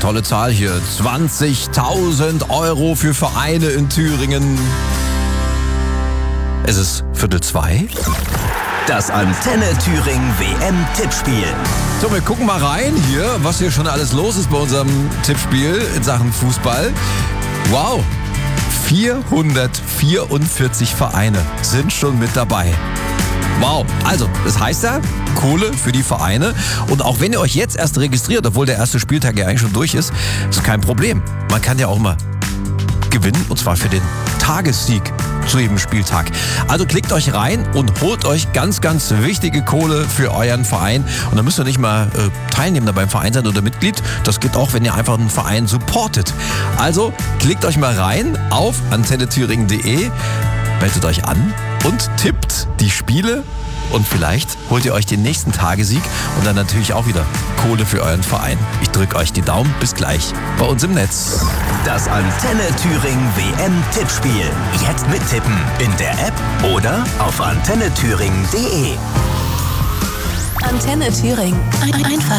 tolle Zahl hier. 20.000 Euro für Vereine in Thüringen. Es ist 1:45. Das Antenne Thüringen WM-Tippspiel. So, wir gucken mal rein hier, was hier schon alles los ist bei unserem Tippspiel in Sachen Fußball. Wow, 444 Vereine sind schon mit dabei. Wow, also das heißt ja, Kohle für die Vereine. Und auch wenn ihr euch jetzt erst registriert, obwohl der erste Spieltag ja eigentlich schon durch ist kein Problem. Man kann ja auch mal gewinnen, und zwar für den Tagessieg zu jedem Spieltag. Also klickt euch rein und holt euch ganz, ganz wichtige Kohle für euren Verein. Und dann müsst ihr nicht mal Teilnehmer beim Verein sein oder Mitglied. Das geht auch, wenn ihr einfach einen Verein supportet. Also klickt euch mal rein auf antennethüringen.de, meldet euch an und tippt die Spiele. Und vielleicht holt ihr euch den nächsten Tagessieg und dann natürlich auch wieder Kohle für euren Verein. Ich drücke euch die Daumen. Bis gleich bei uns im Netz. Das Antenne Thüringen WM-Tippspiel. Jetzt mittippen in der App oder auf antennethüringen.de. Antenne Thüringen. Einfach